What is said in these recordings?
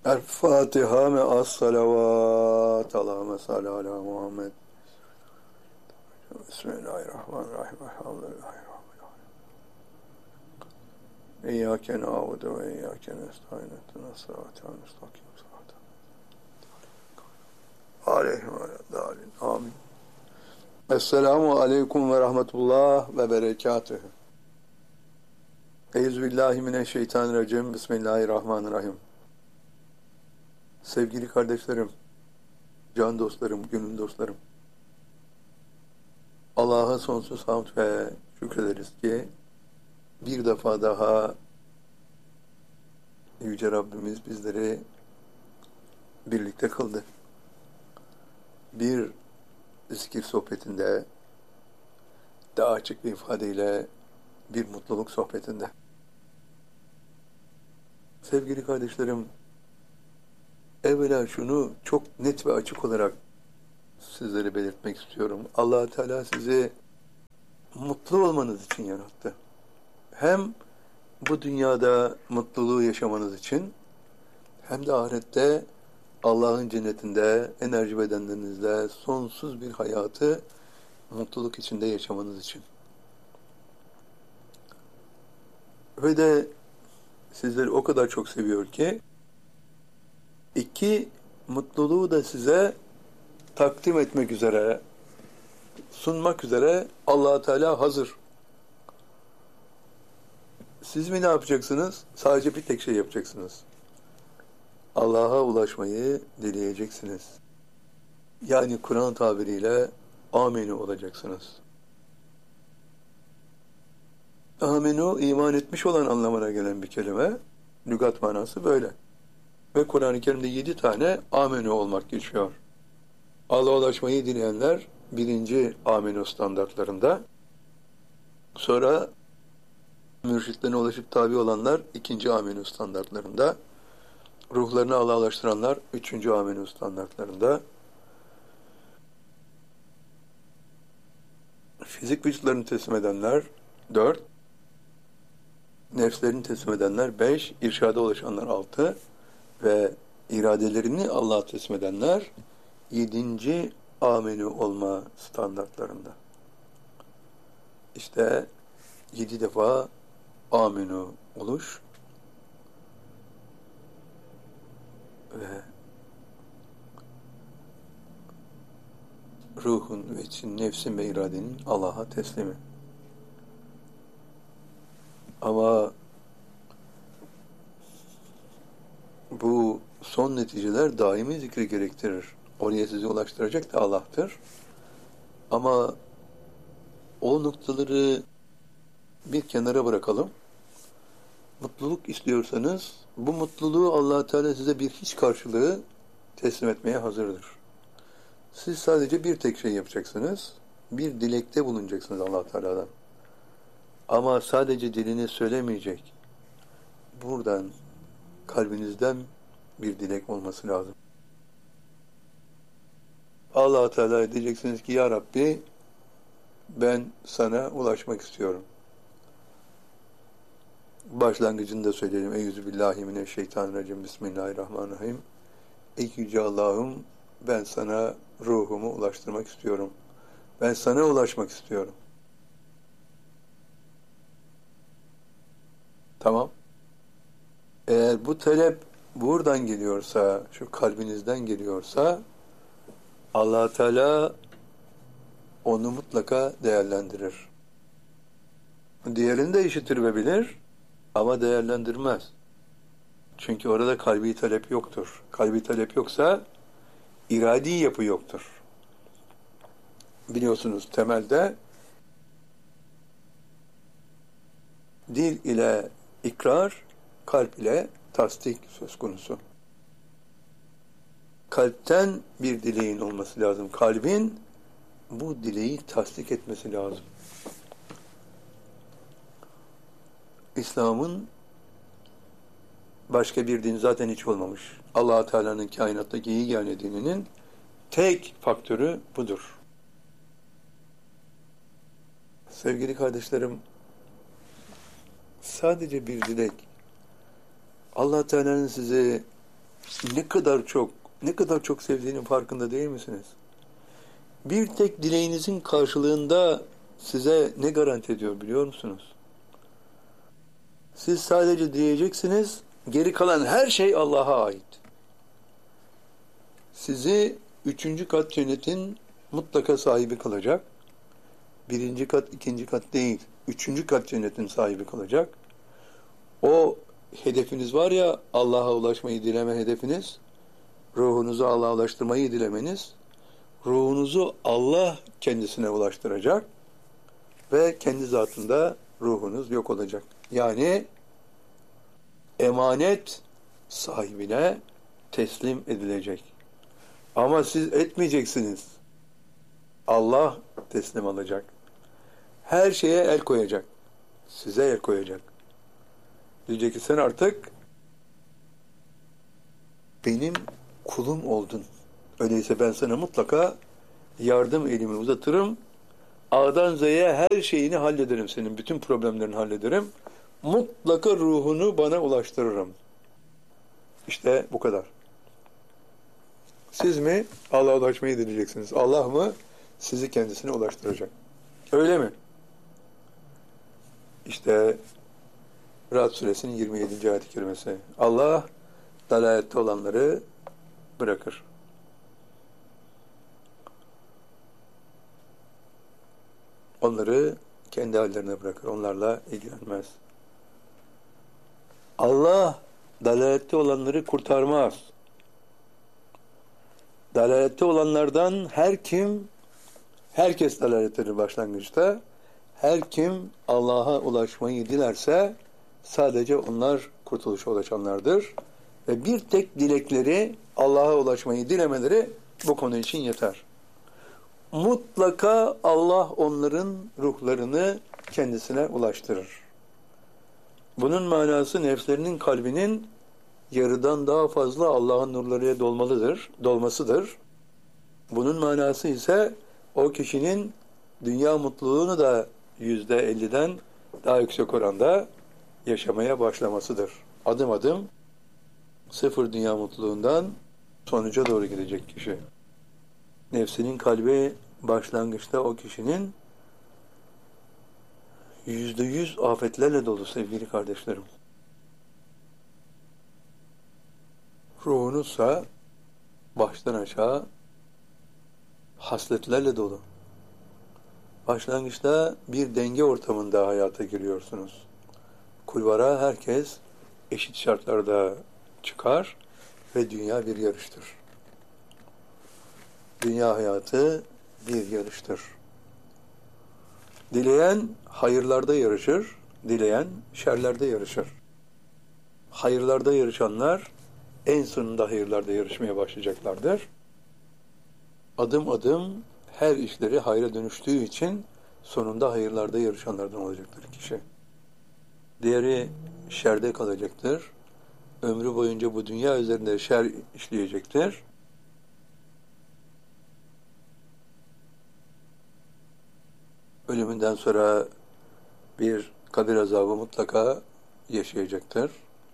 El Fatiha me as salavat. Allahümme salli ala Muhammed. Bismillahirrahmanirrahim. Elhamdülillahi Rabbil alemin. İyyâke na'budu ve iyyâke nestaîn. İhdinas sıratal müstakîm. Aleyhim ve aleyhim. Amin. Esselamu aleyküm ve rahmetullah ve berekatühü. Euzubillahimineşşeytanirracim. Bismillahirrahmanirrahim. Sevgili kardeşlerim, can dostlarım, gönül dostlarım. Allah'a sonsuz hamd ve şükrederiz ki bir defa daha Yüce Rabbimiz bizleri birlikte kıldı. Bir zikir sohbetinde, daha açık bir ifadeyle bir mutluluk sohbetinde. Sevgili kardeşlerim, evvela şunu çok net ve açık olarak sizlere belirtmek istiyorum. Allah Teala sizi mutlu olmanız için yarattı. Hem bu dünyada mutluluğu yaşamanız için hem de ahirette Allah'ın cennetinde, enerji bedenlerinizde sonsuz bir hayatı mutluluk içinde yaşamanız için. Ve de sizleri o kadar çok seviyor ki iki mutluluğu da size takdim etmek üzere, sunmak üzere Allah Teala hazır. Siz mi ne yapacaksınız? Sadece bir tek şey yapacaksınız. Allah'a ulaşmayı dileyeceksiniz. Yani Kur'an tabiriyle aminu olacaksınız. Aminu, iman etmiş olan anlamına gelen bir kelime. Lügat manası böyle. Ve Kur'an-ı Kerim'de 7 tane aminu olmak geçiyor. Allah'a ulaşmayı dileyenler birinci aminu standartlarında. Sonra mürşitlerine ulaşıp tabi olanlar ikinci aminu standartlarında. Ruhlarını Allah'a ulaştıranlar üçüncü aminu standartlarında. Fizik vücutlarını teslim edenler 4, nefslerini teslim edenler 5, irşada ulaşanlar 6 ve iradelerini Allah'a teslim edenler 7. aminu olma standartlarında. İşte 7 defa aminu oluş ve ruhun ve için nefsin ve iradenin Allah'a teslimi. Ama bu son neticeler daimi zikri gerektirir. Oraya sizi ulaştıracak da Allah'tır. Ama o noktaları bir kenara bırakalım. Mutluluk istiyorsanız bu mutluluğu Allah Teala size bir hiç karşılığı teslim etmeye hazırdır. Siz sadece bir tek şey yapacaksınız. Bir dilekte bulunacaksınız Allah Teala'dan. Ama sadece dilini söylemeyecek. Buradan kalbinizden bir dilek olması lazım. Allah Teala diyeceksiniz ki ya Rabbi ben sana ulaşmak istiyorum. Başlangıcında söyleyelim. Euzubillahimineşşeytanirracim. Bismillahirrahmanirrahim. Ey Yüce Allah'ım ben sana ruhumu ulaştırmak istiyorum. Ben sana ulaşmak istiyorum. Tamam. Eğer bu talep buradan geliyorsa, şu kalbinizden geliyorsa Allah Teala onu mutlaka değerlendirir. Diğerini de işitir ve bilir ama değerlendirmez. Çünkü orada kalbi talep yoktur. Kalbi talep yoksa iradi yapı yoktur. Biliyorsunuz temelde dil ile ikrar, kalp ile tasdik söz konusu. Kalpten bir dileğin olması lazım. Kalbin bu dileği tasdik etmesi lazım. İslam'ın başka bir din zaten hiç olmamış. Allah Teala'nın kainattaki yegane dininin tek faktörü budur. Sevgili kardeşlerim, sadece bir dilek, Allah Teala'nın sizi ne kadar çok sevdiğinin farkında değil misiniz? Bir tek dileğinizin karşılığında size ne garanti ediyor biliyor musunuz? Siz sadece diyeceksiniz, geri kalan her şey Allah'a ait. Sizi 3. kat cennetin mutlaka sahibi kılacak. 1. kat, 2. kat değil, 3. kat cennetin sahibi kılacak. O hedefiniz var ya, Allah'a ulaşmayı dileme hedefiniz, ruhunuzu Allah'a ulaştırmayı dilemeniz, ruhunuzu Allah kendisine ulaştıracak ve kendi zatında ruhunuz yok olacak. Yani emanet sahibine teslim edilecek. Ama siz etmeyeceksiniz. Allah teslim alacak. Her şeye el koyacak. Size el koyacak. Diyecek ki sen artık benim kulum oldun. Öyleyse ben sana mutlaka yardım elimi uzatırım. A'dan Z'ye her şeyini hallederim senin. Bütün problemlerini hallederim. Mutlaka ruhunu bana ulaştırırım. İşte bu kadar. Siz mi Allah'a ulaşmayı dileyeceksiniz? Allah mı sizi kendisine ulaştıracak? Öyle mi? İşte Ra'd suresinin 27. ayet-i kerimesi. Allah dalalette olanları bırakır. Onları kendi hallerine bırakır. Onlarla ilgilenmez. Allah dalalette olanları kurtarmaz. Dalalette olanlardan herkes dalalettedir başlangıçta. Her kim Allah'a ulaşmayı dilerse sadece onlar kurtuluşa ulaşanlardır. Ve bir tek dilekleri Allah'a ulaşmayı dilemeleri bu konu için yeter. Mutlaka Allah onların ruhlarını kendisine ulaştırır. Bunun manası nefslerinin kalbinin yarıdan daha fazla Allah'ın nurlarıyla dolmasıdır. Bunun manası ise o kişinin dünya mutluluğunu da %50'den daha yüksek oranda yaşamaya başlamasıdır. Adım adım sıfır dünya mutluluğundan sonuca doğru gidecek kişi. Nefsinin kalbi başlangıçta o kişinin %100 afetlerle dolu sevgili kardeşlerim. Ruhunuzsa baştan aşağı hasletlerle dolu. Başlangıçta bir denge ortamında hayata giriyorsunuz. Kulvara herkes eşit şartlarda çıkar ve dünya bir yarıştır. Dünya hayatı bir yarıştır. Dileyen hayırlarda yarışır, dileyen şerlerde yarışır. Hayırlarda yarışanlar en sonunda hayırlarda yarışmaya başlayacaklardır. Adım adım her işleri hayra dönüştüğü için sonunda hayırlarda yarışanlardan olacaktır kişi. Diğeri şerde kalacaktır. Ömrü boyunca bu dünya üzerinde şer işleyecektir. Ölümünden sonra bir kabir azabı mutlaka yaşayacaktır.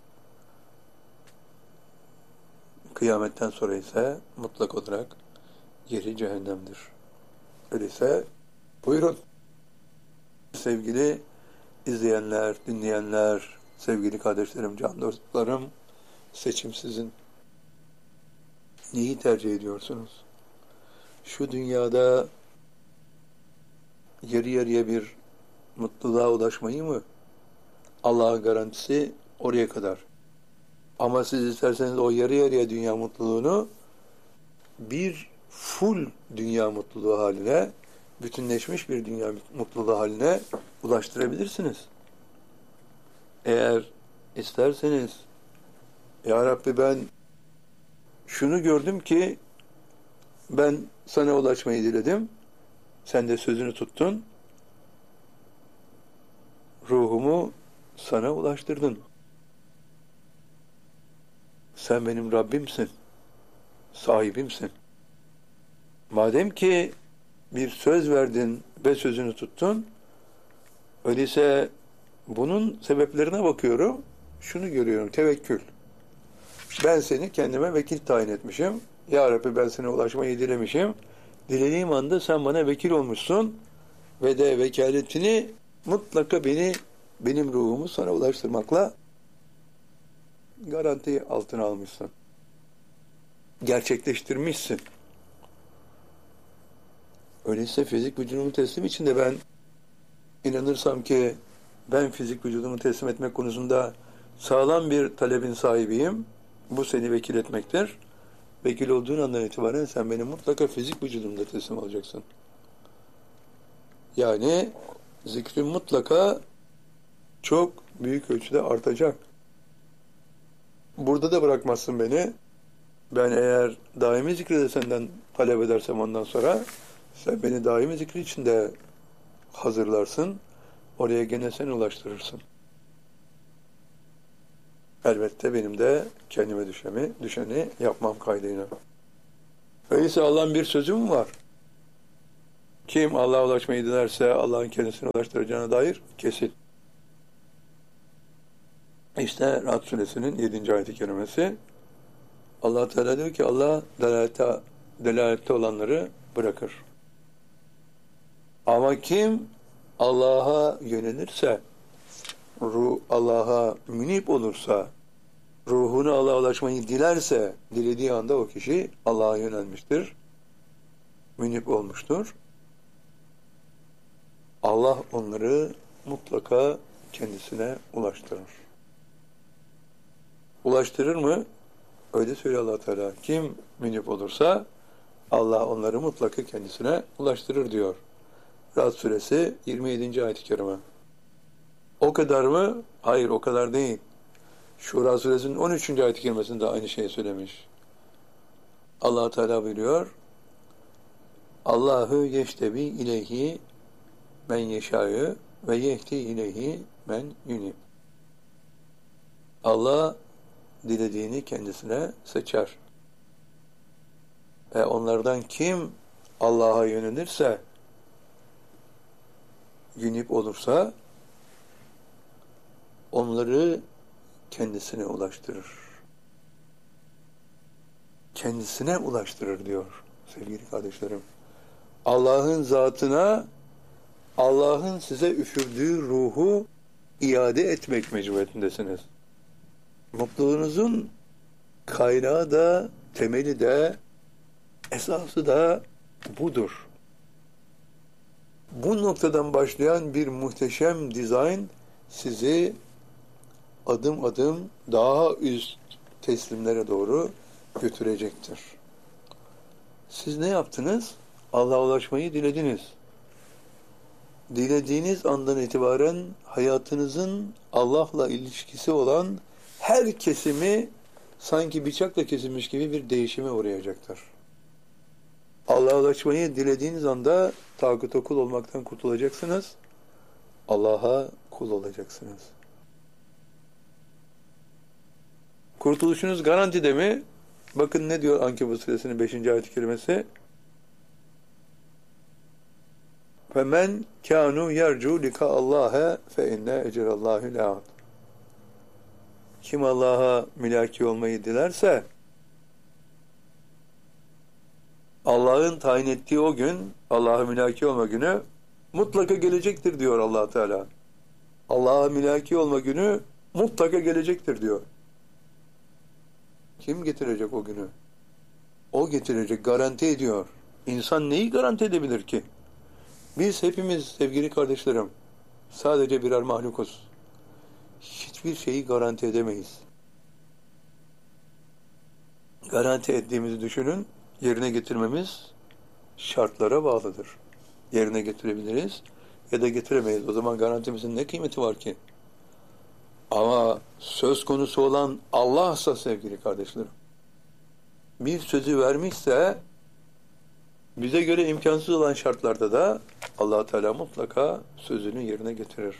Kıyametten sonra ise mutlak olarak yeri cehennemdir. Öyleyse buyurun. Sevgili izleyenler, dinleyenler, sevgili kardeşlerim, can dostlarım, seçim sizin. Neyi tercih ediyorsunuz? Şu dünyada yarı yarıya bir mutluluğa ulaşmayı mı? Allah'ın garantisi oraya kadar. Ama siz isterseniz o yarı yarıya dünya mutluluğunu bir full dünya mutluluğu haline, bütünleşmiş bir dünya mutluluğu haline ulaştırabilirsiniz. Eğer isterseniz, Ya Rabbi ben şunu gördüm ki ben sana ulaşmayı diledim, sen de sözünü tuttun, ruhumu sana ulaştırdın. Sen benim Rabbimsin, sahibimsin. Madem ki bir söz verdin ve sözünü tuttun, öyleyse bunun sebeplerine bakıyorum, şunu görüyorum, tevekkül. Ben seni kendime vekil tayin etmişim. Ya Rabbi ben sana ulaşmayı dilemişim. Dilediğim anda sen bana vekil olmuşsun ve de vekaletini mutlaka benim ruhumu sana ulaştırmakla garanti altına almışsın. Gerçekleştirmişsin. Öyleyse fizik vücudumu teslim için de ben inanırsam ki ben fizik vücudumu teslim etmek konusunda sağlam bir talebin sahibiyim. Bu seni vekil etmektir. Vekil olduğun andan itibaren sen benim mutlaka fizik vücudumda teslim olacaksın. Yani zikrin mutlaka çok büyük ölçüde artacak. Burada da bırakmazsın beni. Ben eğer daimi zikri de senden talep edersem ondan sonra sen beni daimi zikri için de hazırlarsın. Oraya gene sen ulaştırırsın. Elbette benim de kendime düşeni yapmam kaydıyla. Öyleyse Allah'ın bir sözü mü var? Kim Allah'a ulaşmayı dilerse Allah'ın kendisine ulaştıracağına dair kesin. İşte Ra'd Suresinin 7. ayet-i kerimesi. Allah Teala diyor ki Allah delalette olanları bırakır. Ama kim Allah'a yönelirse, Allah'a münip olursa, ruhunu Allah'a ulaşmayı dilerse, dilediği anda o kişi Allah'a yönelmiştir, münip olmuştur. Allah onları mutlaka kendisine ulaştırır. Ulaştırır mı? Öyle söylüyor Allah Teala. Kim münip olursa Allah onları mutlaka kendisine ulaştırır diyor. Ra'd Suresi 27. ayet-i kerime. O kadar mı? Hayır, o kadar değil. Şura Suresinin 13. ayet-i kerimesinde aynı şeyi söylemiş. Allah Teala buyuruyor. Allahu yeştebi ileyhi men yeşâ'ı ve yehdi ileyhi men yunib. Allah dilediğini kendisine seçer. Ve onlardan kim Allah'a yönelirse, yunib olursa, onları kendisine ulaştırır. Kendisine ulaştırır diyor sevgili kardeşlerim. Allah'ın zatına, Allah'ın size üfürdüğü ruhu iade etmek mecburiyetindesiniz. Mutluluğunuzun kaynağı da, temeli de, esası da budur. Bu noktadan başlayan bir muhteşem dizayn sizi adım adım daha üst teslimlere doğru götürecektir. Siz ne yaptınız? Allah'a ulaşmayı dilediniz. Dilediğiniz andan itibaren hayatınızın Allah'la ilişkisi olan her kesimi sanki bıçakla kesilmiş gibi bir değişime uğrayacaktır. Allah'a ulaşmayı dilediğiniz anda tağuta kul olmaktan kurtulacaksınız. Allah'a kul olacaksınız. Kurtuluşunuz garantide mi? Bakın ne diyor Ankebut Suresinin 5. ayet-i kerimesi. فَمَنْ كَانُوا يَرْجُوا لِكَا اللّٰهَ فَاِنَّ اَجَرَ اللّٰهِ لَعَدْ. Kim Allah'a mülaki olmayı dilerse, Allah'ın tayin ettiği o gün, Allah'a mülaki olma günü mutlaka gelecektir diyor Allah Teala. Allah'a mülaki olma günü mutlaka gelecektir diyor. Kim getirecek o günü? O getirecek, garanti ediyor. İnsan neyi garanti edebilir ki? Biz hepimiz sevgili kardeşlerim, sadece birer mahlukuz. Hiçbir şeyi garanti edemeyiz. Garanti ettiğimizi düşünün, yerine getirmemiz şartlara bağlıdır. Yerine getirebiliriz ya da getiremeyiz. O zaman garantimizin ne kıymeti var ki? Ama söz konusu olan Allah'sa sevgili kardeşlerim, bir sözü vermişse bize göre imkansız olan şartlarda da Allah Teala mutlaka sözünü yerine getirir.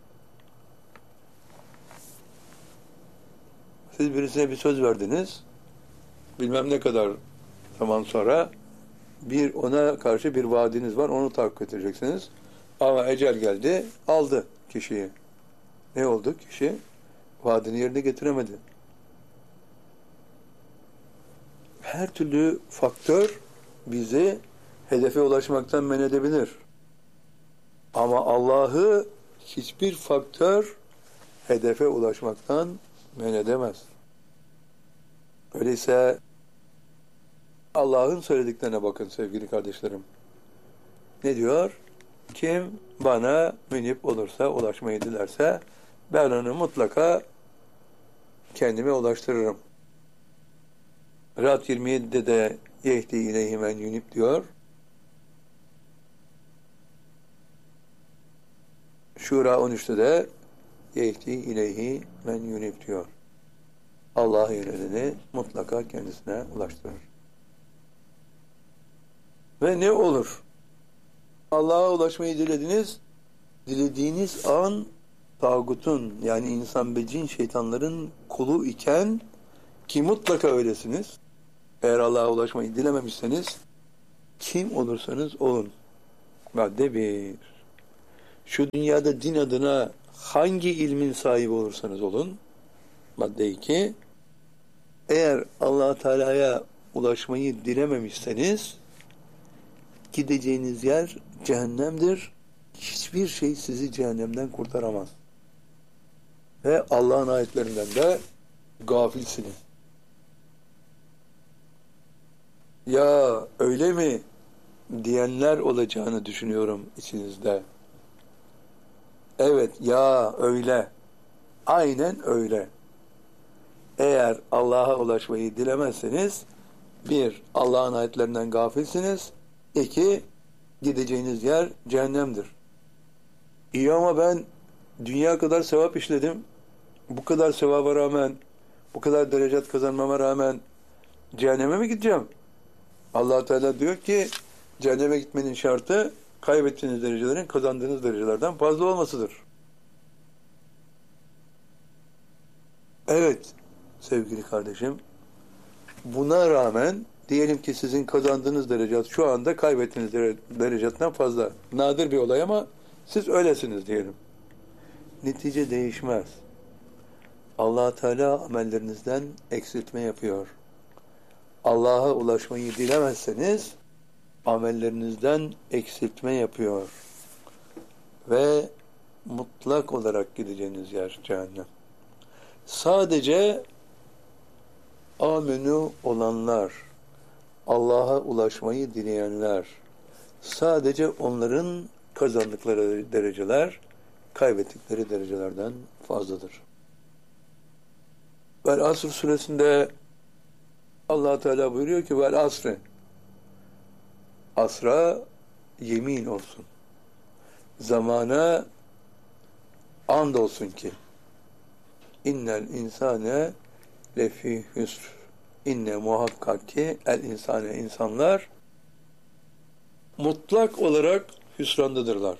Siz birisine bir söz verdiniz, bilmem ne kadar zaman sonra ona karşı bir vaadiniz var, onu tahakkuk edeceksiniz. Ama ecel geldi, aldı kişiyi. Ne oldu? Kişi vaadini yerine getiremedi. her türlü faktör bizi hedefe ulaşmaktan men edebilir. Ama Allah'ı hiçbir faktör hedefe ulaşmaktan men edemez. Öyleyse Allah'ın söylediklerine bakın sevgili kardeşlerim. Ne diyor? Kim bana münip olursa, ulaşmayı dilerse ben onu mutlaka kendime ulaştırırım. Ra'd 27'de de yehdi ileyhi men yunib diyor. Şura 13'te de yehdi ileyhi men yunib diyor. Allah'a yöneleni mutlaka kendisine ulaştırır. Ve ne olur? Allah'a ulaşmayı dilediniz, dilediğiniz an tağutun yani insan ve cin şeytanların kulu iken ki mutlaka öylesiniz. Eğer Allah'a ulaşmayı dilememişseniz kim olursanız olun. Madde 1. Şu dünyada din adına hangi ilmin sahibi olursanız olun. Madde 2. Eğer Allah Teala'ya ulaşmayı dilememişseniz gideceğiniz yer cehennemdir. Hiçbir şey sizi cehennemden kurtaramaz. Ve Allah'ın ayetlerinden de gafilsiniz. Ya öyle mi diyenler olacağını düşünüyorum içinizde. Evet ya öyle. Aynen öyle. Eğer Allah'a ulaşmayı dilemezseniz 1. Allah'ın ayetlerinden gafilsiniz. 2. Gideceğiniz yer cehennemdir. İyi ama ben dünya kadar sevap işledim. Bu kadar sevaba rağmen, bu kadar derecat kazanmama rağmen cehenneme mi gideceğim? Allah Teala diyor ki cehenneme gitmenin şartı kaybettiğiniz derecelerin kazandığınız derecelerden fazla olmasıdır. Evet sevgili kardeşim, buna rağmen diyelim ki sizin kazandığınız derecat şu anda kaybettiğiniz derecattan fazla. Nadir bir olay ama siz öylesiniz diyelim. Netice değişmez. Allah Teala amellerinizden eksiltme yapıyor. Allah'a ulaşmayı dilemezseniz amellerinizden eksiltme yapıyor. Ve mutlak olarak gideceğiniz yer cehennem. Sadece amenü olanlar, Allah'a ulaşmayı dileyenler, sadece onların kazandıkları dereceler, kaybettikleri derecelerden fazladır. Vel Asr suresinde Allah Teala buyuruyor ki vel asri, asra yemin olsun. Zamana and olsun ki innel insane lefi hüsr. İnne muhakkak ki el insane insanlar mutlak olarak hüsrandadırlar.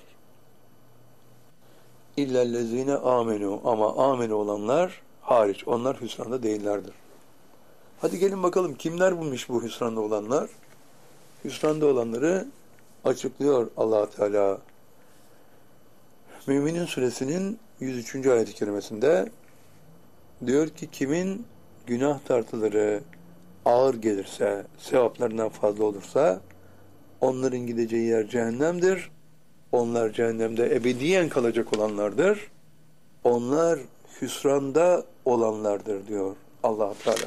İllellezine amenu ama amenu olanlar hariç. Onlar hüsranda değillerdir. Hadi gelin bakalım kimler bulmuş bu hüsranda olanlar? Hüsranda olanları açıklıyor Allah Teala. Müminin suresinin 103. ayet-i kerimesinde diyor ki kimin günah tartıları ağır gelirse, sevaplarından fazla olursa onların gideceği yer cehennemdir. Onlar cehennemde ebediyen kalacak olanlardır. Onlar hüsranda olanlardır diyor Allah Teala.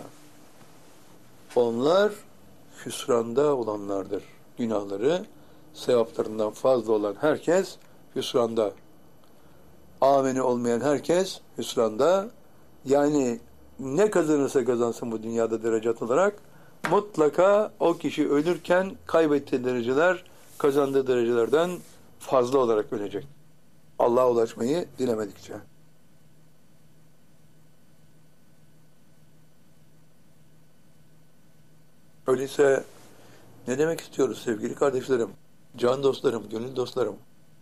Onlar hüsranda olanlardır. Günahları sevaplarından fazla olan herkes hüsranda. Ameni olmayan herkes hüsranda. Yani ne kazanırsa kazansın bu dünyada derecat olarak mutlaka o kişi ölürken kaybettiği dereceler kazandığı derecelerden fazla olarak ölecek. Allah'a ulaşmayı dilemedikçe. Öyleyse ne demek istiyoruz sevgili kardeşlerim, can dostlarım, gönül dostlarım?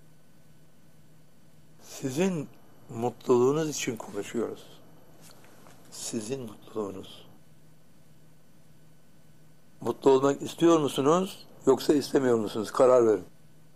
Sizin mutluluğunuz için konuşuyoruz. Sizin mutluluğunuz. Mutlu olmak istiyor musunuz yoksa istemiyor musunuz? Karar verin.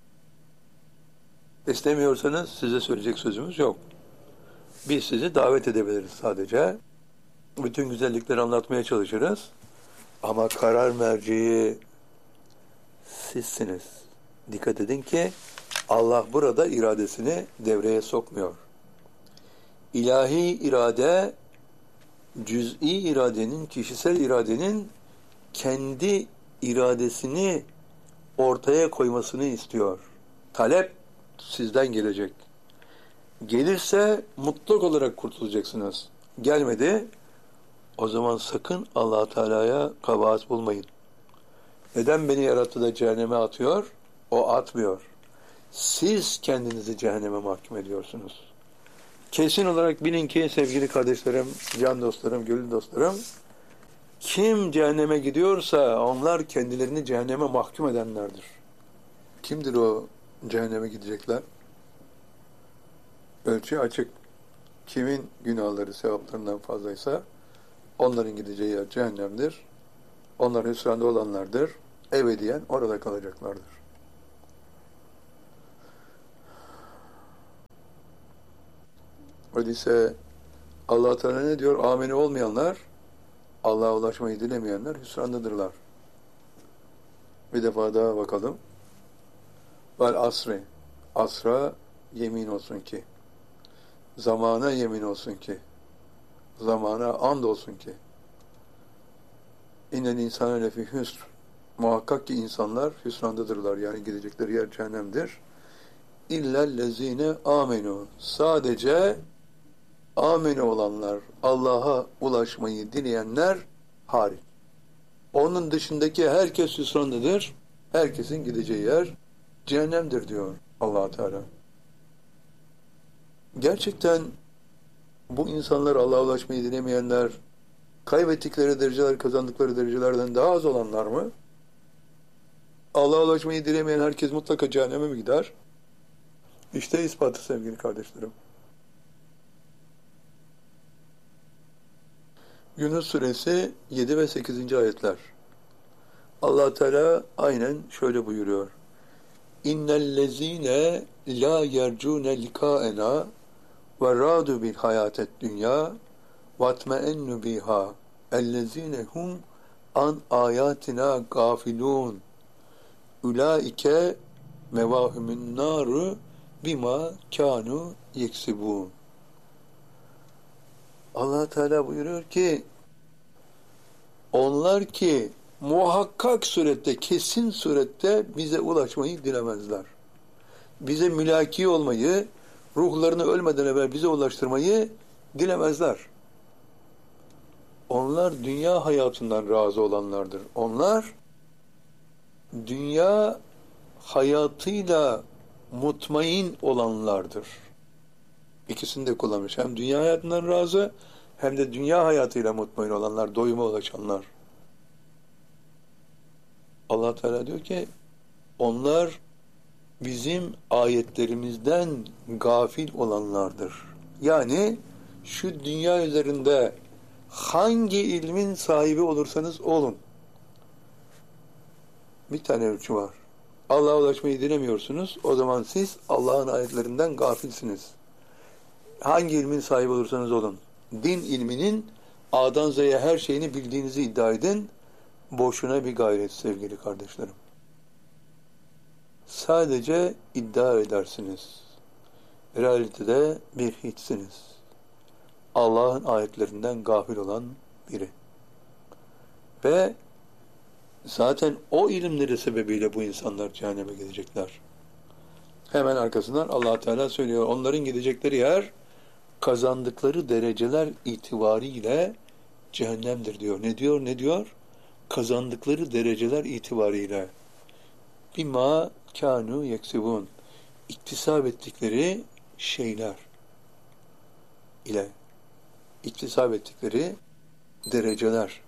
İstemiyorsanız size söyleyecek sözümüz yok. Biz sizi davet edebiliriz sadece. Bütün güzellikleri anlatmaya çalışırız. Ama karar merceği sizsiniz. Dikkat edin ki Allah burada iradesini devreye sokmuyor. İlahi irade, cüz'i iradenin, kişisel iradenin kendi iradesini ortaya koymasını istiyor. Talep sizden gelecek. Gelirse mutlak olarak kurtulacaksınız. Gelmedi, o zaman sakın Allah Teala'ya kabahat bulmayın. Neden beni yarattı da cehenneme atıyor? O atmıyor. Siz kendinizi cehenneme mahkum ediyorsunuz. Kesin olarak bilin ki sevgili kardeşlerim, can dostlarım, gönül dostlarım, kim cehenneme gidiyorsa onlar kendilerini cehenneme mahkum edenlerdir. Kimdir o cehenneme gidecekler? Ölçü açık. Kimin günahları sevaplarından fazlaysa onların gideceği yer cehennemdir. Onlar hüsranda olanlardır. Ebediyen orada kalacaklardır. Öyleyse Allah Teala ne diyor? Ameni olmayanlar, Allah'a ulaşmayı dilemeyenler hüsrandadırlar. Bir defa daha bakalım. Vel asri. Asra yemin olsun ki. Zamana yemin olsun ki. Zamana and olsun ki. İnnel insane lefi hüsr. Muhakkak ki insanlar hüsrandadırlar. Yani gidecekleri yer cehennemdir. İllellezine amenu. Sadece amenu olanlar, Allah'a ulaşmayı dileyenler hariç. Onun dışındaki herkes hüsrandadır. Herkesin gideceği yer cehennemdir diyor Allah Teala. Gerçekten bu insanlar Allah'a ulaşmayı dilemeyenler kaybettikleri dereceler, kazandıkları derecelerden daha az olanlar mı? Allah'a ulaşmayı dilemeyen herkes mutlaka cehenneme mi gider? İşte ispatı sevgili kardeşlerim. Yunus suresi 7 ve 8. ayetler. Allah Teala aynen şöyle buyuruyor. İnnellezîne lâ yercûne likâena ve râdu bil hayâtet dünya vatme'ennu biha ellezîne hum an âyâtina gâfilûn ulaike mevâhumün nâru bima kânû yeksibûn. Allah Teala buyuruyor ki onlar ki muhakkak surette, kesin surette bize ulaşmayı dilemezler. Bize mülaki olmayı, ruhlarını ölmeden evvel bize ulaştırmayı dilemezler. Onlar dünya hayatından razı olanlardır. Onlar dünya hayatıyla mutmain olanlardır. İkisini de kullanmış. Hem dünya hayatından razı hem de dünya hayatıyla mutmain olanlar, doyuma ulaşanlar. Allah Teala diyor ki onlar bizim ayetlerimizden gafil olanlardır. Yani şu dünya üzerinde hangi ilmin sahibi olursanız olun. Bir tane ölçü var. Allah'a ulaşmayı dilemiyorsunuz. O zaman siz Allah'ın ayetlerinden gafilsiniz. Hangi ilmin sahibi olursanız olun. Din ilminin A'dan Z'ye her şeyini bildiğinizi iddia edin. Boşuna bir gayret sevgili kardeşlerim. Sadece iddia edersiniz. Realitede bir hiçsiniz. Allah'ın ayetlerinden gafil olan biri. Ve zaten o ilimleri sebebiyle bu insanlar cehenneme gidecekler. Hemen arkasından Allah Teala söylüyor. Onların gidecekleri yer kazandıkları dereceler itibariyle cehennemdir diyor. Ne diyor? Ne diyor? Kazandıkları dereceler itibariyle bima kânû yeksibûn, iktisap ettikleri şeyler ile iktisap ettikleri dereceler.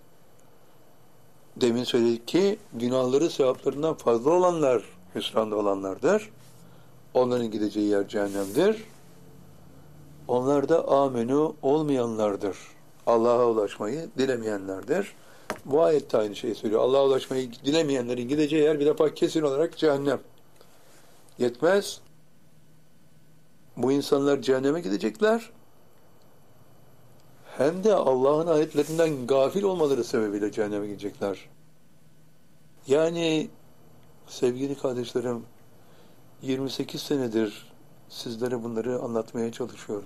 Demin söyledik ki günahları sevaplarından fazla olanlar hüsranda olanlardır. Onların gideceği yer cehennemdir. Onlar da amenu olmayanlardır. Allah'a ulaşmayı dilemeyenlerdir. Bu ayette aynı şeyi söylüyor. Allah'a ulaşmayı dilemeyenlerin gideceği yer bir defa kesin olarak cehennem. Yetmez. Bu insanlar cehenneme gidecekler. hem de Allah'ın ayetlerinden gafil olmaları sebebiyle cehenneme gidecekler. Yani sevgili kardeşlerim, 28 senedir sizlere bunları anlatmaya çalışıyoruz.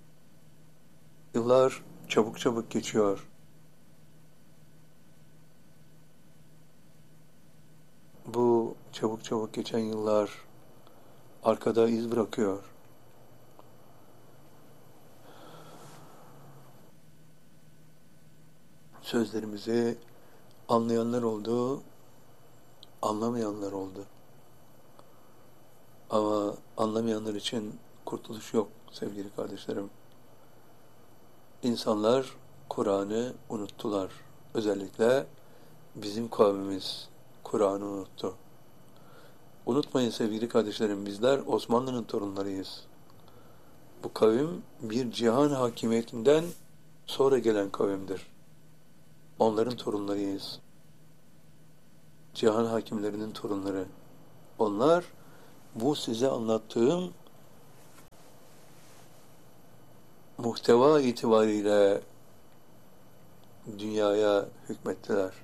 Yıllar çabuk çabuk geçiyor. Bu çabuk çabuk geçen yıllar arkada iz bırakıyor. Sözlerimizi anlayanlar oldu, anlamayanlar oldu. Ama anlamayanlar için kurtuluş yok sevgili kardeşlerim. İnsanlar Kur'an'ı unuttular. Özellikle bizim kavmimiz Kur'an'ı unuttu. Unutmayın sevgili kardeşlerim, bizler Osmanlı'nın torunlarıyız. Bu kavim bir cihan hakimiyetinden sonra gelen kavimdir. Onların torunlarıyız. Cihan hakimlerinin torunları. Onlar bu size anlattığım muhteva itibariyle dünyaya hükmettiler.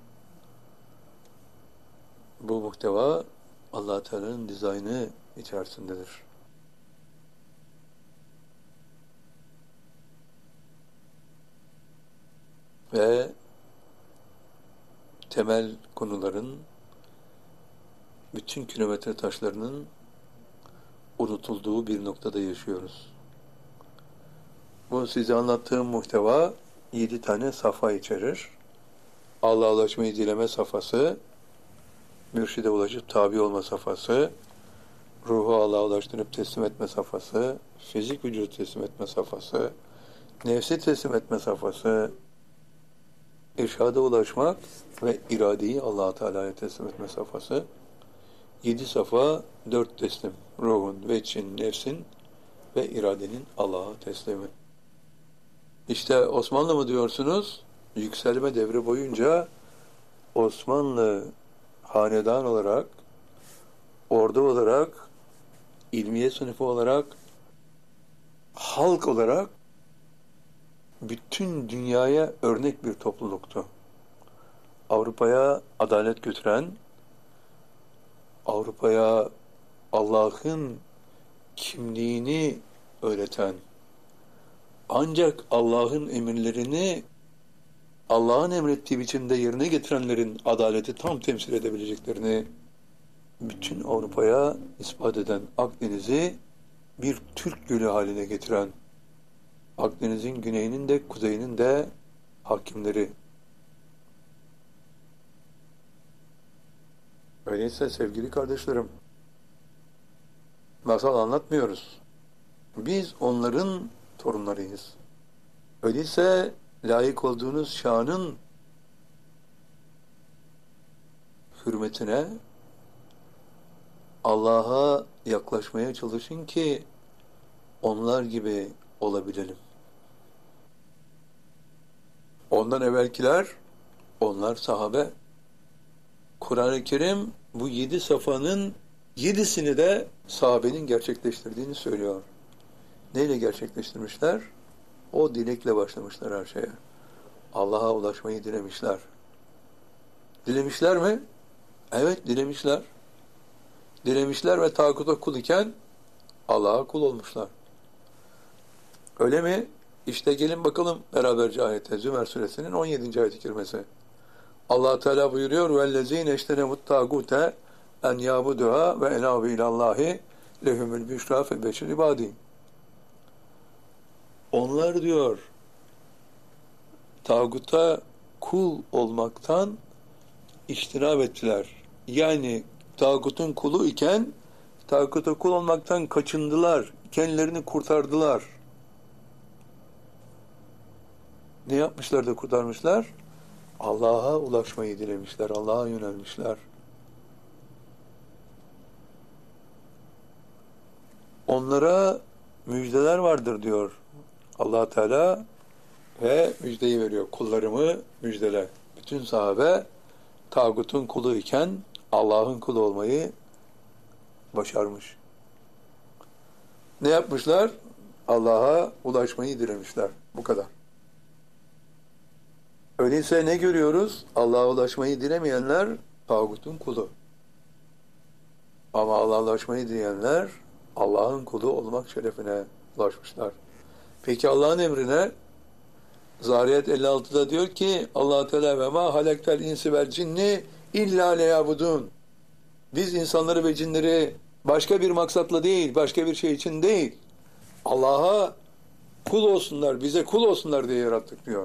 Bu muhteva Allah Teala'nın dizaynı içerisindedir. Ve temel konuların, bütün kilometre taşlarının unutulduğu bir noktada yaşıyoruz. Bu size anlattığım muhteva 7 tane safa içerir. Allah'a ulaşmayı dileme safhası, mürşide ulaşıp tabi olma safhası, ruhu Allah'a ulaştırıp teslim etme safhası, fizik vücudu teslim etme safhası, nefsi teslim etme safhası, irşada ulaşmak ve iradeyi Allah Teala'ya teslim etme safhası. 7 safa, 4 teslim. Ruhun, veçin, nefsin ve iradenin Allah'a teslimi. İşte Osmanlı mı diyorsunuz? Yükselme devri boyunca Osmanlı hanedan olarak, ordu olarak, ilmiye sınıfı olarak, halk olarak bütün dünyaya örnek bir topluluktu. Avrupa'ya adalet götüren, Avrupa'ya Allah'ın kimliğini öğreten, ancak Allah'ın emirlerini Allah'ın emrettiği biçimde yerine getirenlerin adaleti tam temsil edebileceklerini bütün Avrupa'ya ispat eden, Akdeniz'i bir Türk gölü haline getiren, Akdeniz'in güneyinin de kuzeyinin de hakimleri. Öyleyse sevgili kardeşlerim, masal anlatmıyoruz. Biz onların torunlarıyız. Öyleyse layık olduğunuz şanın hürmetine Allah'a yaklaşmaya çalışın ki onlar gibi olabilelim. Ondan evvelkiler, onlar sahabe. Kur'an-ı Kerim bu 7 safanın 7'sini de sahabenin gerçekleştirdiğini söylüyor. Neyle gerçekleştirmişler? O dilekle başlamışlar her şeye. Allah'a ulaşmayı dilemişler. Dilemişler mi? Evet, dilemişler. Dilemişler ve tağuta kul iken Allah'a kul olmuşlar. Öyle mi? İşte gelin bakalım beraberce ayete. Zümer suresinin 17. ayet-i kerimesi. Allah Teala buyuruyor: "Vellezîne iştenebut tâgûte en yâbuduha ve enâbu ilallâhi lehumul büşrâ fe beşir ibâdî." Onlar diyor, tağuta kul olmaktan iştinab ettiler. Yani tağutun kulu iken tağuta kul olmaktan kaçındılar. Kendilerini kurtardılar. Ne yapmışlar da kurtarmışlar? Allah'a ulaşmayı dilemişler. Allah'a yönelmişler. Onlara müjdeler vardır diyor Allah Teala ve müjdeyi veriyor. Kullarımı müjdele. Bütün sahabe tağutun kulu iken Allah'ın kulu olmayı başarmış. Ne yapmışlar? Allah'a ulaşmayı dilemişler. Bu kadar. Öyleyse ne görüyoruz? Allah'a ulaşmayı dilemeyenler tağutun kulu. Ama Allah'a ulaşmayı dileyenler Allah'ın kulu olmak şerefine ulaşmışlar. Peki Allah'ın emrine Zariyat 56'da diyor ki Allah Teala ve ma halaktel insi vel cinni illa leyabudun. Biz insanları ve cinleri başka bir maksatla değil, başka bir şey için değil, Allah'a kul olsunlar, bize kul olsunlar diye yarattık diyor.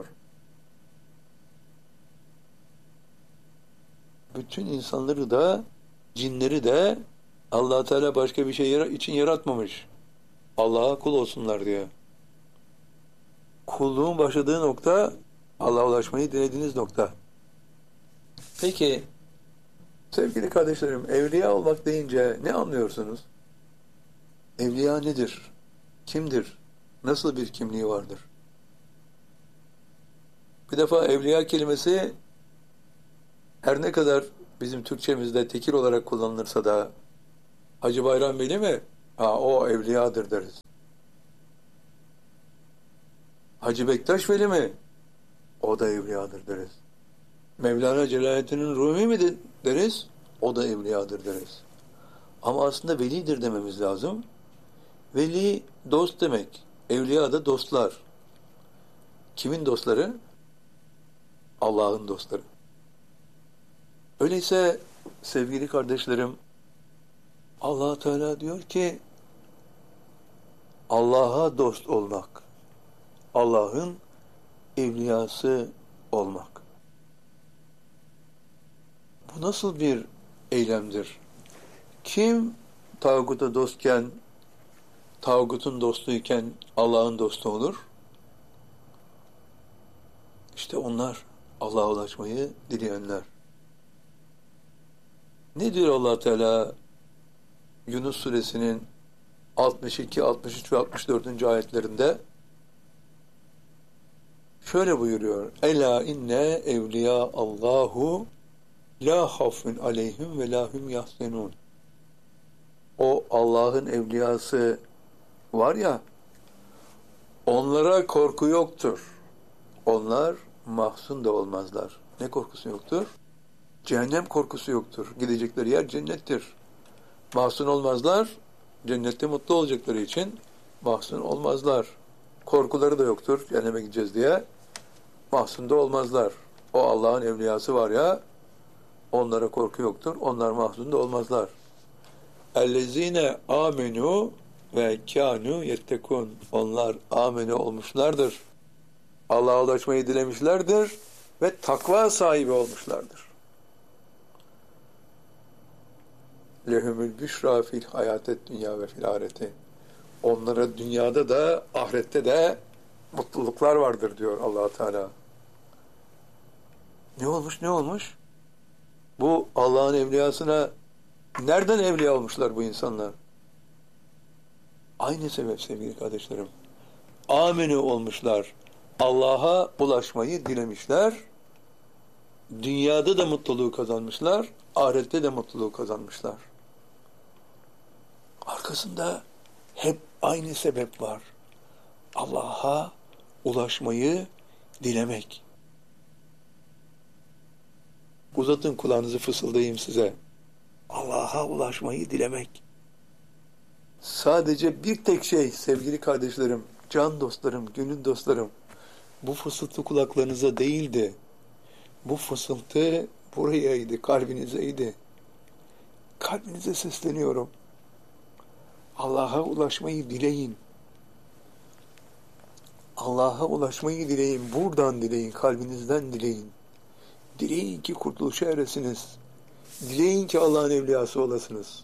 Bütün insanları da, cinleri de Allah Teala başka bir şey için yaratmamış. Allah'a kul olsunlar diye. Kulluğun başladığı nokta Allah'a ulaşmayı dilediğiniz nokta. Peki sevgili kardeşlerim, evliya olmak deyince ne anlıyorsunuz? Evliya nedir? Kimdir? Nasıl bir kimliği vardır? Bir defa evliya kelimesi her ne kadar bizim Türkçemizde tekil olarak kullanılırsa da Hacı Bayram Veli mi? Ha, o evliyadır deriz. Hacı Bektaş Veli mi? O da evliyadır deriz. Mevlana Celaleddin Rumi mi deriz? O da evliyadır deriz. Ama aslında velidir dememiz lazım. Veli dost demek. Evliya da dostlar. Kimin dostları? Allah'ın dostları. Öyleyse sevgili kardeşlerim, Allah Teala diyor ki Allah'a dost olmak, Allah'ın evliyası olmak. Bu nasıl bir eylemdir? Kim tağuta dostken, tağutun dostuyken Allah'ın dostu olur? İşte onlar Allah'a ulaşmayı dileyenler. Ne diyor Allah Teala Yunus suresinin 62, 63 ve 64. ayetlerinde? Şöyle buyuruyor. Ela inne evliya Allahu la hafun aleyhim ve la hum yahzenun. O Allah'ın evliyası var ya, onlara korku yoktur. Onlar mahzun da olmazlar. Ne korkusu yoktur? Cehennem korkusu yoktur. Gidecekleri yer cennettir. Mahzun olmazlar. Cennette mutlu olacakları için mahzun olmazlar. Korkuları da yoktur. Cehenneme gideceğiz diye. Mahzun da olmazlar. O Allah'ın evliyası var ya, onlara korku yoktur. Onlar mahzun da olmazlar. Ellezine amenu ve kânû yettekûn. Onlar amene olmuşlardır. Allah'a ulaşmayı dilemişlerdir ve takva sahibi olmuşlardır. Lehumul büşra fil hayatet dünya ve fil ahireti. Onlara dünyada da ahirette de mutluluklar vardır diyor Allah Teala. Ne olmuş, ne olmuş? Bu Allah'ın evliyasına nereden evliya olmuşlar bu insanlar? Aynı sebep sevgili kardeşlerim. Amine olmuşlar. Allah'a ulaşmayı dilemişler. Dünyada da mutluluğu kazanmışlar. Ahirette de mutluluğu kazanmışlar. Arkasında hep aynı sebep var. Allah'a ulaşmayı dilemek. Uzatın kulağınızı, fısıldayayım size. Allah'a ulaşmayı dilemek. Sadece bir tek şey sevgili kardeşlerim, can dostlarım, gönül dostlarım. Bu fısıltı kulaklarınıza değildi. Bu fısıltı burayaydı, kalbinizeydi. Kalbinize sesleniyorum. Allah'a ulaşmayı dileyin. Allah'a ulaşmayı dileyin. Buradan dileyin, kalbinizden dileyin. Dileyin ki kurtuluşa eresiniz. Dileyin ki Allah'ın evliyası olasınız.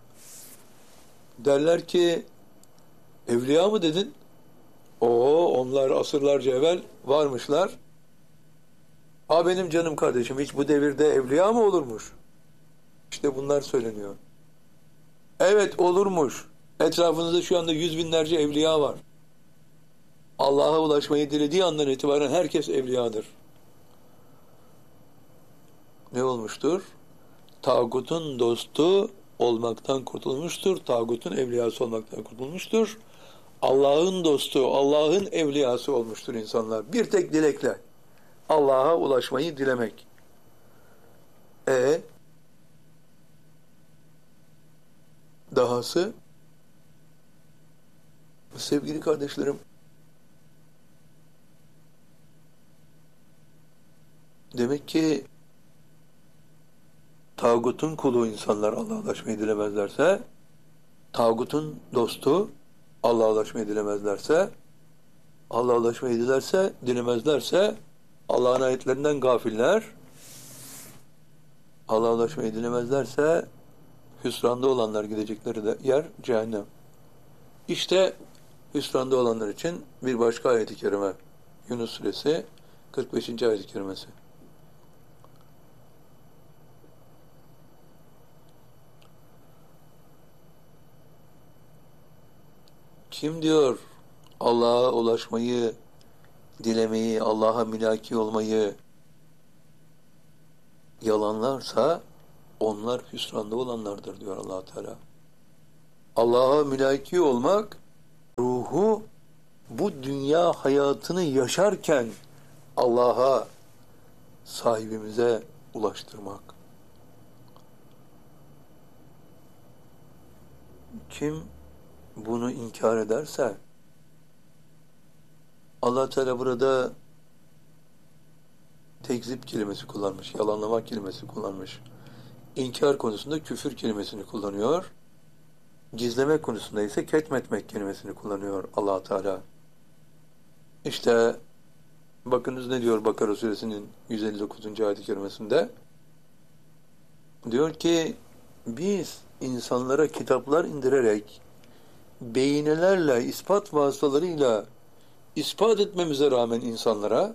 Derler ki, evliya mı dedin? Onlar asırlarca evvel varmışlar. Ha benim canım kardeşim, hiç bu devirde evliya mı olurmuş? İşte bunlar söyleniyor. Evet olurmuş. Etrafınızda şu anda 100.000'lerce evliya var. Allah'a ulaşmayı dilediği andan itibaren herkes evliyadır. Ne olmuştur? Tağutun dostu olmaktan kurtulmuştur. Tağutun evliyası olmaktan kurtulmuştur. Allah'ın dostu, Allah'ın evliyası olmuştur insanlar. Bir tek dilekle. Allah'a ulaşmayı dilemek. Dahası, sevgili kardeşlerim, demek ki tağutun kulu insanlar Allah'a ulaşmayı dilemezlerse, tağutun dostu Allah'a ulaşmayı dilemezlerse, Allah'a ulaşmayı dilemezlerse, Allah'ın ayetlerinden gafiller, Allah'a ulaşmayı dilemezlerse, hüsranda olanlar gidecekleri de yer cehennem. İşte hüsranda olanlar için bir başka ayet-i kerime. Yunus suresi 45. ayet-i kerimesi. Kim diyor Allah'a ulaşmayı, dilemeyi, Allah'a mülaki olmayı yalanlarsa onlar hüsranda olanlardır diyor Allah Teala. Allah'a mülaki olmak, ruhu bu dünya hayatını yaşarken Allah'a, sahibimize ulaştırmak. Kim bunu inkar ederse, Allah Teala burada tekzip kelimesi kullanmış, yalanlamak kelimesi kullanmış. İnkar konusunda küfür kelimesini kullanıyor. Gizleme konusunda ise ketmetmek kelimesini kullanıyor Allah Teala. İşte bakınız ne diyor Bakara suresinin 159. ayet-i kerimesinde? Diyor ki biz insanlara kitaplar indirerek beyinelerle, ispat vasıtalarıyla ispat etmemize rağmen insanlara,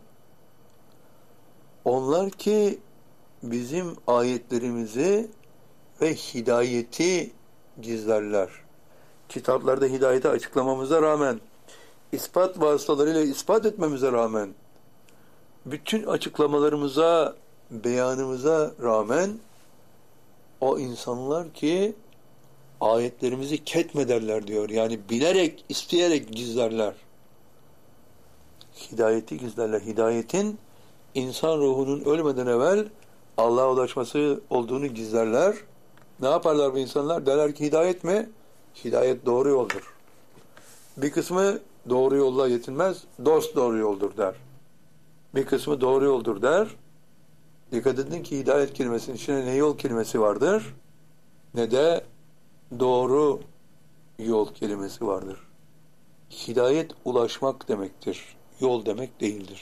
onlar ki bizim ayetlerimizi ve hidayeti gizlerler. Kitaplarda hidayeti açıklamamıza rağmen, ispat vasıtalarıyla ispat etmemize rağmen, bütün açıklamalarımıza, beyanımıza rağmen o insanlar ki ayetlerimizi ketmederler diyor. Yani bilerek, isteyerek gizlerler. Hidayeti gizlerler. Hidayetin insan ruhunun ölmeden evvel Allah'a ulaşması olduğunu gizlerler. Ne yaparlar bu insanlar? Derler ki hidayet mi? Hidayet doğru yoldur. Bir kısmı doğru yolla yetinmez, dost doğru yoldur der. Bir kısmı doğru yoldur der. Dikkat edin ki hidayet kelimesinin içine ne yol kelimesi vardır, ne de doğru yol kelimesi vardır. Hidayet ulaşmak demektir. Yol demek değildir.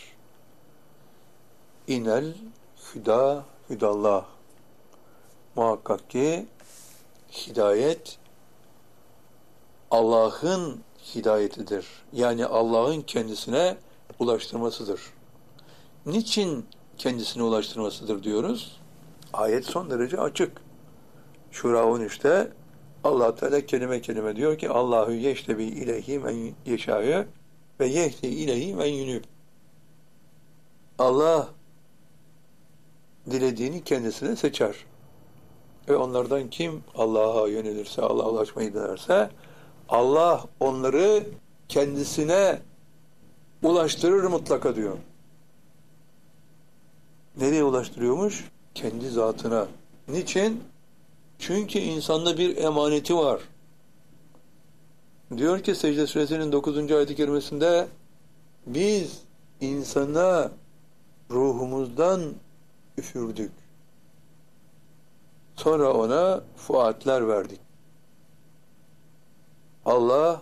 İnel hüda hüdallah. Muhakkak ki hidayet Allah'ın hidayetidir. Yani Allah'ın kendisine ulaştırmasıdır. Niçin kendisine ulaştırmasıdır diyoruz? Ayet son derece açık. Şura 13'te Allah Teala kelime kelime diyor ki Allahu yeştebi ileyhi men yeşâ'ı ve yehdi ileyhi men yunûb. Allah dilediğini kendisine seçer. Ve onlardan kim Allah'a yönelirse, Allah'a ulaşmayı dilerse Allah onları kendisine ulaştırır mutlaka diyor. Nereye ulaştırıyormuş? Kendi zatına. Niçin? Çünkü insanda bir emaneti var. Diyor ki Secde Suresinin 9. ayet-i kerimesinde biz insana ruhumuzdan üfürdük. Sonra ona fuatler verdik. Allah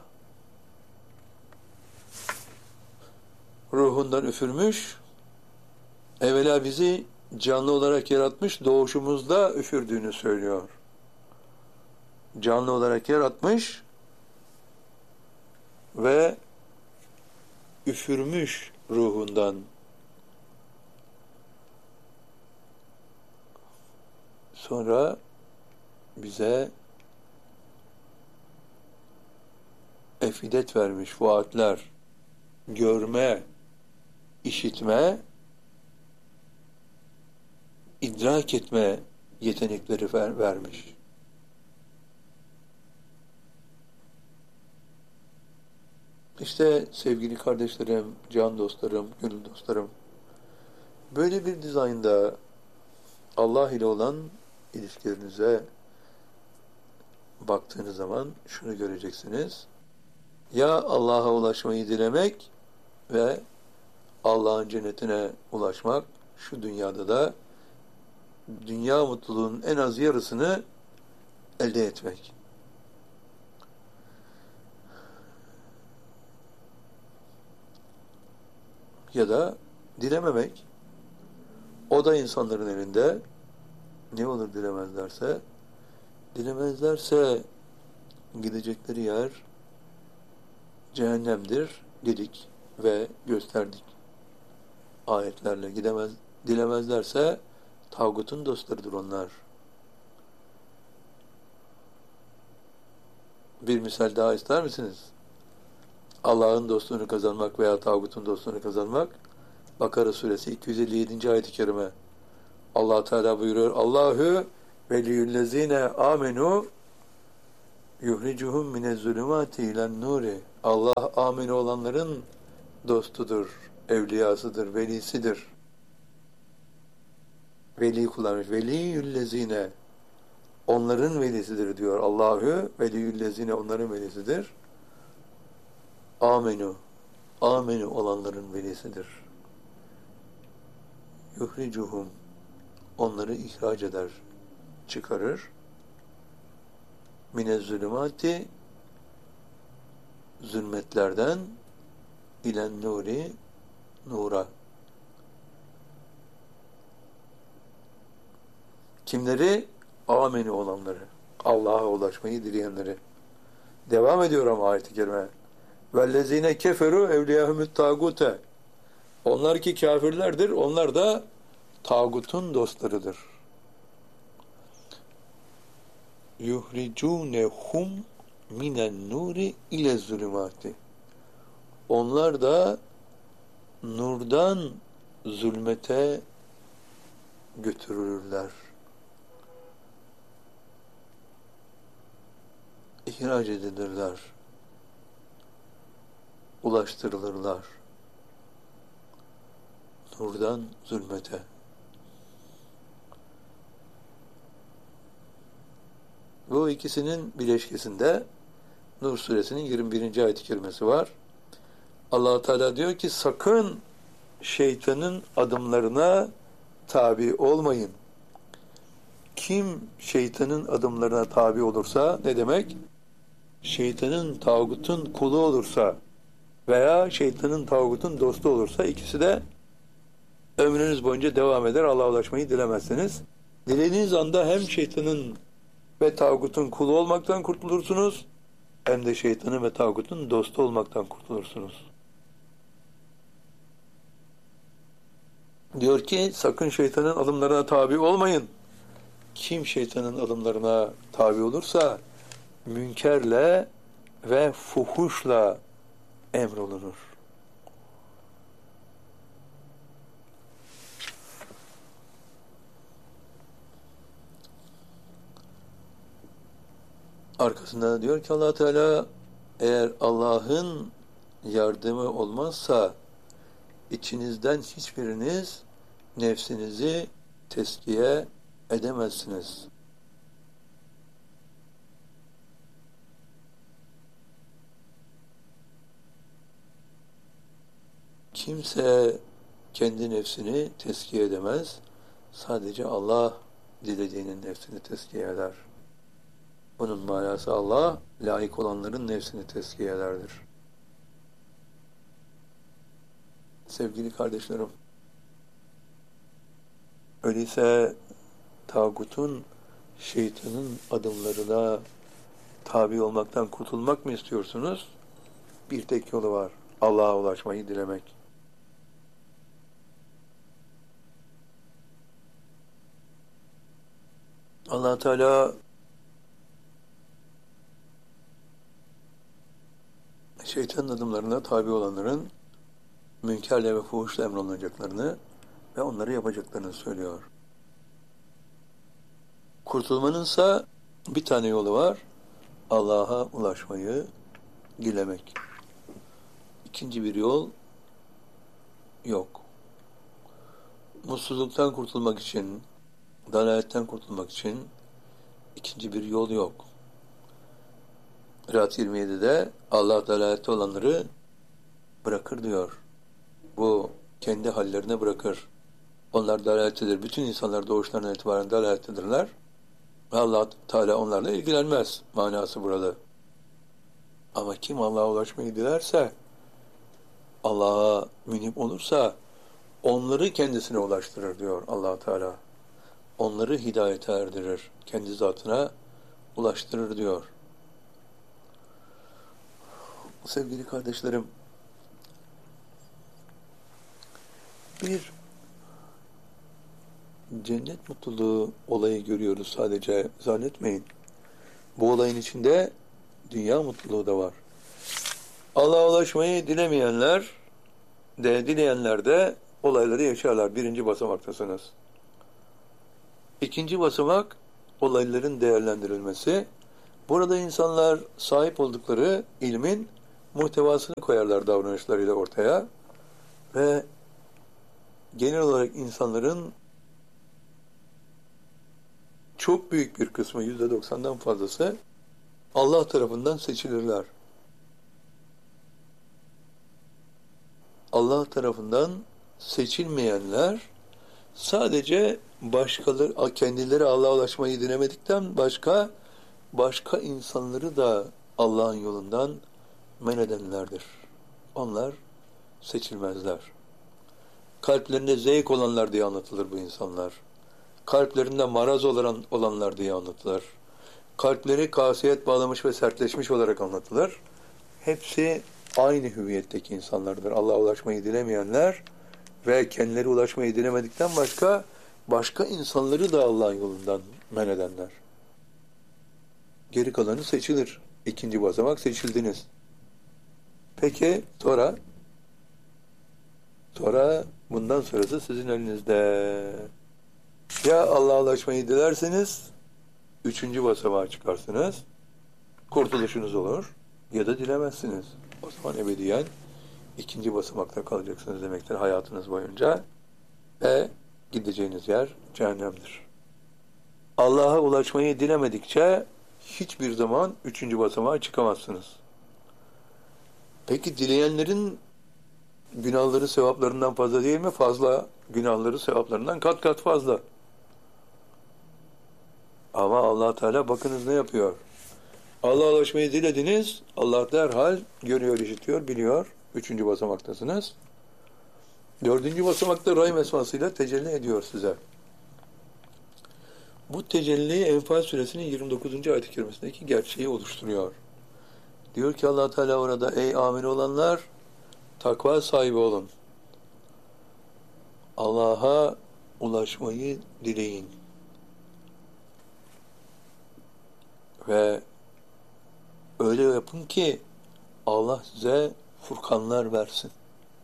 ruhundan üfürmüş, evvela bizi canlı olarak yaratmış, doğuşumuzda üfürdüğünü söylüyor. Canlı olarak yaratmış ve üfürmüş ruhundan. Sonra bize efidet vermiş, fuatler, görme, işitme, idrak etme yetenekleri vermiş. İşte sevgili kardeşlerim, can dostlarım, gönül dostlarım, Böyle bir dizaynda Allah ile olan ilişkilerinize baktığınız zaman şunu göreceksiniz. Ya Allah'a ulaşmayı dilemek ve Allah'ın cennetine ulaşmak, şu dünyada da dünya mutluluğunun en az yarısını elde etmek. Ya da dilememek. O da insanların elinde. Ne olur dilemezlerse? Dilemezlerse gidecekleri yer cehennemdir dedik ve gösterdik. Ayetlerle dilemezlerse tağutun dostlarıdır onlar. Bir misal daha ister misiniz? Allah'ın dostluğunu kazanmak veya tağutun dostluğunu kazanmak. Bakara suresi 257. ayet-i kerime. Allah Teala buyuruyor. Allahu veliyyüllezine amenu yuhricuhum minezzulumati ilen nuri. Allah amin olanların dostudur, evliyasıdır, velisidir. Veli kullanmış. Veliyyüllezine onların velisidir diyor. Allahu veliyyüllezine onların velisidir. Amenu. Amenu olanların velisidir. Yuhricuhum onları ihraç eder, çıkarır. Minezzulumati zulmetlerden ilen nuri nura. Kimleri? Ameni olanları. Allah'a ulaşmayı dileyenleri. Devam ediyor ama ayet-i kerime. Vellezine keferu evliyahumut tagute. Onlar ki kafirlerdir. Onlar da tağutun dostlarıdır. Yuhricunehum minen nuri ile zulümati. Onlar da nurdan zulmete götürürler. İhraç edilirler. Ulaştırılırlar. Nurdan zulmete. Bu ikisinin bileşkesinde Nur suresinin 21. ayet-i kerimesi var. Allah Teala diyor ki sakın şeytanın adımlarına tabi olmayın. Kim şeytanın adımlarına tabi olursa ne demek? Şeytanın tağutun kulu olursa veya şeytanın tağutun dostu olursa ikisi de ömrünüz boyunca devam eder. Allah'a ulaşmayı dilemezseniz. Dilediğiniz anda hem şeytanın ve tağutun kulu olmaktan kurtulursunuz hem de şeytanın ve tağutun dostu olmaktan kurtulursunuz. Diyor ki sakın şeytanın adımlarına tabi olmayın. Kim şeytanın adımlarına tabi olursa münkerle ve fuhuşla emrolunur. Arkasında da diyor ki Allah Teala eğer Allah'ın yardımı olmazsa içinizden hiçbiriniz nefsinizi teskiye edemezsiniz. Kimse kendi nefsini teskiye edemez. Sadece Allah dilediğinin nefsini teskiye eder. Bunun manası Allah layık olanların nefsini teskiye ederdir. Sevgili kardeşlerim, öyleyse tağutun, şeytanın adımlarına tabi olmaktan kurtulmak mı istiyorsunuz? Bir tek yolu var. Allah'a ulaşmayı dilemek. Allah Teala şeytanın adımlarına tabi olanların münkerle ve fuhuşla emrolunacaklarını ve onları yapacaklarını söylüyor. Kurtulmanınsa bir tane yolu var. Allah'a ulaşmayı dilemek. İkinci bir yol yok. mutsuzluktan kurtulmak için, dalaletten kurtulmak için ikinci bir yol yok. Riyad 27'de Allah dalalette olanları bırakır diyor. Bu kendi hallerine bırakır. Onlar dalalettedir. Bütün insanlar doğuşlarından itibaren dalalettedirler. Allah Teala onlarla ilgilenmez manası burada. Ama kim Allah'a ulaşmayı dilerse, Allah'a münip olursa onları kendisine ulaştırır diyor Allah Teala. Onları hidayete erdirir. Kendi zatına ulaştırır diyor. Sevgili kardeşlerim, bir cennet mutluluğu olayı görüyoruz sadece, zannetmeyin. Bu olayın içinde dünya mutluluğu da var. Allah'a ulaşmayı dilemeyenler de, dileyenler de olayları yaşarlar. Birinci basamaktasınız. İkinci basamak, olayların değerlendirilmesi. Burada insanlar sahip oldukları ilmin muhtevasını koyarlar davranışlarıyla ortaya ve genel olarak insanların çok büyük bir kısmı, %90'dan fazlası Allah tarafından seçilirler. Allah tarafından seçilmeyenler sadece başkaları, kendileri Allah'a ulaşmayı dilemedikten başka insanları da Allah'ın yolundan men edenlerdir. Onlar seçilmezler. Kalplerinde zevk olanlar diye anlatılır bu insanlar. Kalplerinde maraz olanlar diye anlatılır. Kalpleri kasiyet bağlamış ve sertleşmiş olarak anlatılır. Hepsi aynı hüviyetteki insanlardır. Allah'a ulaşmayı dilemeyenler ve kendileri ulaşmayı dilemedikten başka insanları da Allah'ın yolundan men edenler. Geri kalanı seçilir. İkinci basamak, seçildiniz. Peki sonra bundan sonrası sizin elinizde. Ya Allah'a ulaşmayı dilerseniz üçüncü basamağa çıkarsınız. Kurtuluşunuz olur. Ya da dilemezsiniz. O zaman ebediyen ikinci basamakta kalacaksınız demektir hayatınız boyunca. Ve gideceğiniz yer cehennemdir. Allah'a ulaşmayı dilemedikçe hiçbir zaman üçüncü basamağa çıkamazsınız. Peki dileyenlerin günahları sevaplarından fazla değil mi? Fazla. Günahları sevaplarından kat kat fazla. Ama Allah Teala bakınız ne yapıyor. Allah'a ulaşmayı dilediniz. Allah derhal görüyor, işitiyor, biliyor. Üçüncü basamaktasınız. Dördüncü basamakta Rahim esmasıyla tecelli ediyor size. Bu tecelli Enfal suresinin 29. ayet-i kerimesindeki gerçeği oluşturuyor. Diyor ki Allah Teala orada, ey amin olanlar, takva sahibi olun. Allah'a ulaşmayı dileyin. Ve öyle yapın ki Allah size furkanlar versin.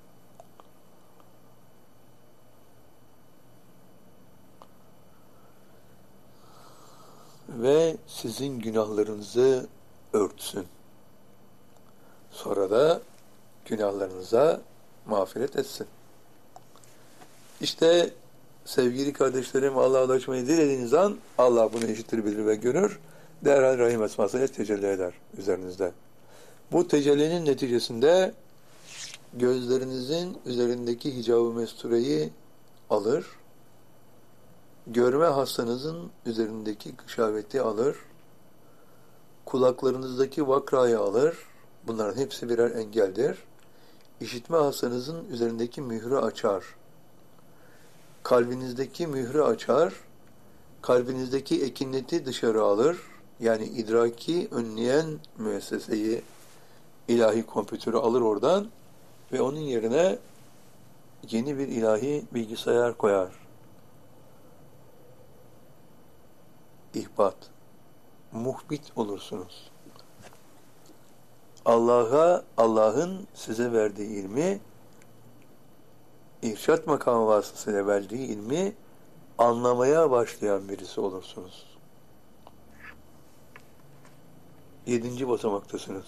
Ve sizin günahlarınızı örtsün. Sonra da günahlarınıza mağfiret etsin. İşte sevgili kardeşlerim, Allah'a ulaşmayı dilediğiniz an Allah bunu işitir, bilir ve görür. Derhal Rahim esmasıyla tecelli eder üzerinizde. Bu tecellinin neticesinde gözlerinizin üzerindeki hicab-ı mestureyi alır, görme hastanızın üzerindeki gışaveti alır, kulaklarınızdaki vakrayı alır, bunların hepsi birer engeldir. İşitme hastanızın üzerindeki mührü açar, kalbinizdeki mührü açar, kalbinizdeki ekineti dışarı alır, yani idraki önleyen müesseseyi, ilahi kompütörü alır oradan ve onun yerine yeni bir ilahi bilgisayar koyar. İhbat, muhbit olursunuz. Allah'ın size verdiği ilmi, irşat makamı vasıtasıyla verdiği ilmi anlamaya başlayan birisi olursunuz. 7. basamaktasınız.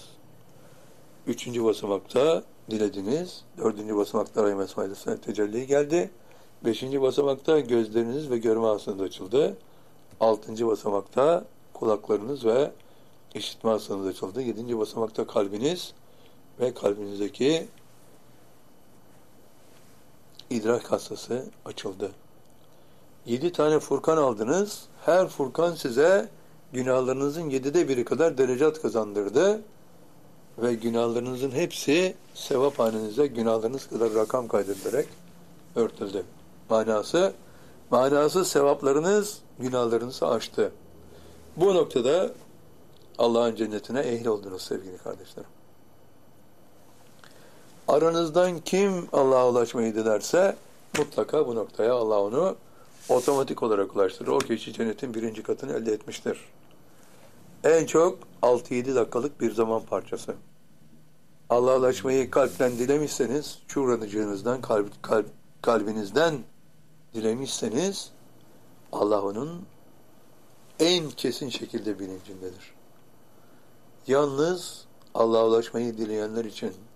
3. basamakta dilediniz. 4. basamakta Rahim esmasıyla tecelli geldi. Beşinci basamakta gözleriniz ve görme hasınız açıldı. Altıncı basamakta kulaklarınız ve işitme hasınız açıldı. Yedinci basamakta kalbiniz ve kalbinizdeki idrak hastası açıldı. 7 tane Furkan aldınız. Her Furkan size günahlarınızın 1/7 kadar derecat kazandırdı. Ve günahlarınızın hepsi sevap hanenize günahlarınız kadar rakam kaydedilerek örtüldü. Manası sevaplarınız günahlarınızı aştı. Bu noktada Allah'ın cennetine ehil oldunuz sevgili kardeşlerim. Aranızdan kim Allah'a ulaşmayı dilerse mutlaka bu noktaya Allah onu otomatik olarak ulaştırır. O kişi cennetin 1. katını elde etmiştir. En çok 6-7 dakikalık bir zaman parçası. Allah'a ulaşmayı kalpten dilemişseniz, şuranıcınızdan, kalbinizden dilemişseniz, Allah onun en kesin şekilde bilincindedir. Yalnız Allah'a ulaşmayı dileyenler için